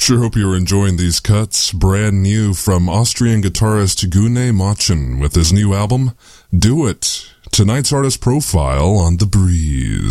Sure hope you're enjoying these cuts, brand new from Austrian guitarist Gune Machen with his new album, Do It. Tonight's artist profile on The Breeze.